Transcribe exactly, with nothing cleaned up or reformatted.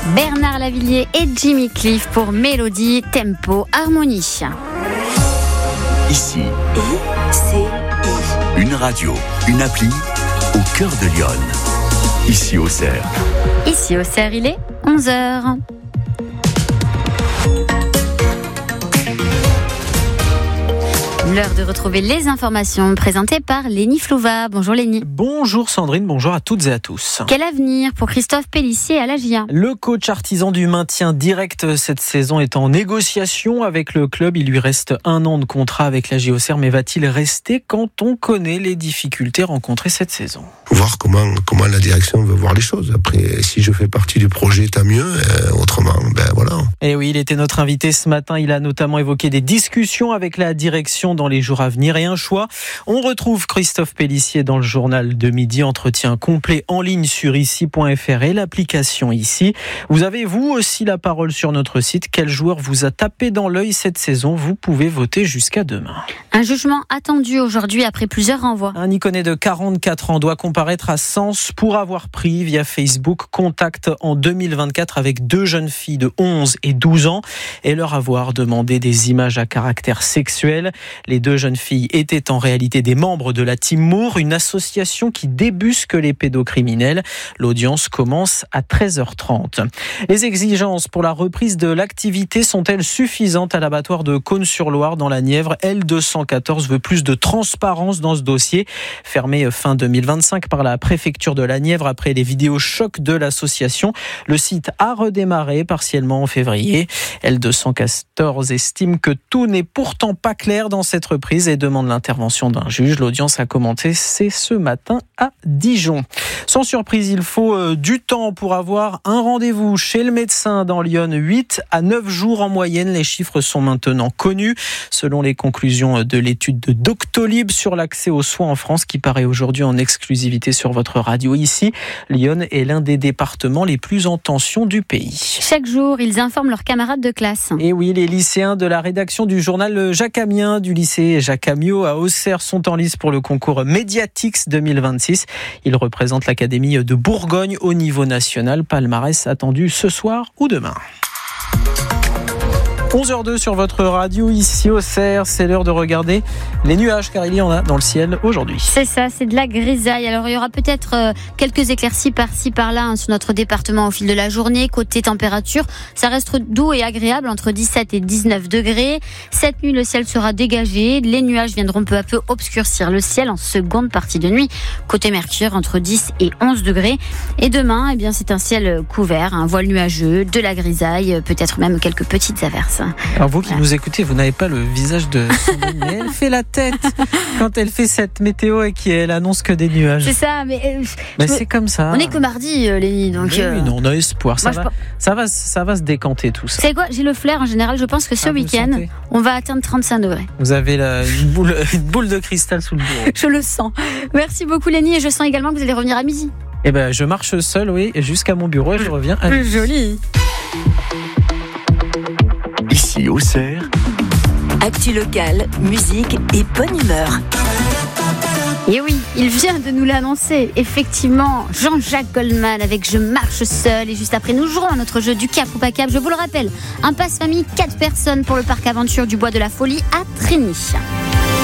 Bernard Lavilliers et Jimmy Cliff pour Mélodie, Tempo, Harmonie. Ici, I, C, I. une radio, une appli au cœur de Lyon. Ici Auxerre. Ici Auxerre, il est onze heures. L'heure de retrouver les informations présentées par Lénie Flouva. Bonjour Lénie. Bonjour Sandrine, bonjour à toutes et à tous. Quel avenir pour Christophe Pélissier à la J A ? Le coach artisan du maintien direct cette saison est en négociation avec le club. Il lui reste un an de contrat avec la J O C R, mais va-t-il rester quand on connaît les difficultés rencontrées cette saison ? Voir comment, comment la direction veut voir les choses. Après, si je fais partie du projet, tant mieux. Euh, autrement, ben voilà. Et oui, il était notre invité ce matin. Il a notamment évoqué des discussions avec la direction dans les jours à venir et un choix. On retrouve Christophe Pélissier dans le journal de midi. Entretien complet en ligne sur ici point f r et l'application Ici. Vous avez vous aussi la parole sur notre site. Quel joueur vous a tapé dans l'œil cette saison ? Vous pouvez voter jusqu'à demain. Un jugement attendu aujourd'hui après plusieurs renvois. Un Iconais de quarante-quatre ans doit comparaître à Sens pour avoir pris via Facebook contact en deux mille vingt-quatre avec deux jeunes filles de onze et douze ans et leur avoir demandé des images à caractère sexuel. Les deux jeunes filles étaient en réalité des membres de la Team Moore, une association qui débusque les pédocriminels. L'audience commence à treize heures trente. Les exigences pour la reprise de l'activité sont-elles suffisantes à l'abattoir de Cosne-sur-Loire dans la Nièvre ? L deux cent quatorze veut plus de transparence dans ce dossier. Fermé fin deux mille vingt-cinq par la préfecture de la Nièvre après les vidéos chocs de l'association, le site a redémarré partiellement en février. L deux cent quatorze estime que tout n'est pourtant pas clair dans cette reprise et demande l'intervention d'un juge. L'audience a commenté, c'est ce matin à Dijon. Sans surprise, il faut euh, du temps pour avoir un rendez-vous chez le médecin dans Lyon. huit à neuf jours en moyenne. Les chiffres sont maintenant connus. Selon les conclusions de l'étude de Doctolib sur l'accès aux soins en France, qui paraît aujourd'hui en exclusivité sur votre radio ici, Lyon est l'un des départements les plus en tension du pays. Chaque jour, ils informent leurs camarades de classe. Et oui, les lycéens de la rédaction du journal Jacques Amiens du lycée Jacques Amiot à Auxerre sont en lice pour le concours Mediatix deux mille vingt-six. Ils représentent l'Académie de Bourgogne au niveau national. Palmarès attendu ce soir ou demain. onze heures deux sur votre radio, ici au Auxerre. C'est l'heure de regarder les nuages, car il y en a dans le ciel aujourd'hui. C'est ça, c'est de la grisaille. Alors il y aura peut-être euh, quelques éclaircies par-ci par-là hein, sur notre département au fil de la journée. Côté température, ça reste doux et agréable entre dix-sept et dix-neuf degrés. Cette nuit, le ciel sera dégagé. Les nuages viendront peu à peu obscurcir le ciel en seconde partie de nuit. Côté mercure, entre dix et onze degrés. Et demain, eh bien, c'est un ciel couvert, un voile nuageux, de la grisaille, peut-être même quelques petites averses. Alors vous qui voilà. nous écoutez, vous n'avez pas le visage de Sandrine, mais elle fait la tête quand elle fait cette météo et qu'elle annonce que des nuages. C'est ça, mais, euh, mais me... c'est comme ça. On est que mardi, euh, Lénie, donc. Oui, euh... non, on a espoir. Ça Moi, va, je... ça va, ça va se décanter tout ça. C'est quoi ? J'ai le flair en général. Je pense que ce ah, week-end, on va atteindre trente-cinq degrés. Vous avez la, une, boule, une boule de cristal sous le bureau. Je le sens. Merci beaucoup, Lénie, et je sens également que vous allez revenir à midi. Eh ben, je marche seul, oui, jusqu'à mon bureau et je reviens à midi. Joli. Ici Auxerre. Actu locale, musique et bonne humeur. Et oui, il vient de nous l'annoncer. Effectivement, Jean-Jacques Goldman avec Je marche seul. Et juste après, nous jouerons à notre jeu du cap ou pas cap. Je vous le rappelle, un passe famille, quatre personnes pour le parc aventure du Bois de la Folie à Trény.